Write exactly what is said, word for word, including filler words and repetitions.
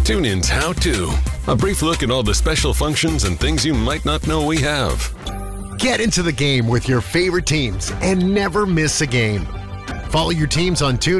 TuneIn's How To. A brief look at all the special functions and things you might not know we have. Get into the game with your favorite teams and never miss a game. Follow your teams on TuneIn